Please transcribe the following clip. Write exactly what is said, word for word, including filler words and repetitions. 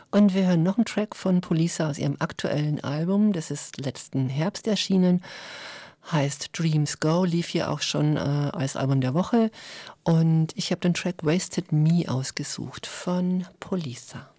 Und wir hören noch einen Track von Poliça aus ihrem aktuellen Album. Das ist letzten Herbst erschienen. Heißt Dreams Go, lief hier auch schon äh, als Album der Woche. Und ich habe den Track Wasted Me ausgesucht von Poliça.